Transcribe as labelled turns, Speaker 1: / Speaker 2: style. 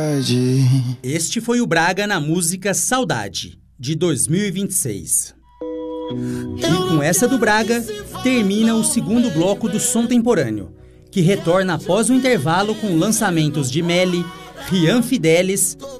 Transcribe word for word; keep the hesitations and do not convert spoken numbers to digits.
Speaker 1: Este foi o Braga na música Saudade, de dois mil e vinte e seis. E com essa do Braga, termina o segundo bloco do Som Temporâneo, que retorna após o intervalo com lançamentos de Melly, Rian Fidelis,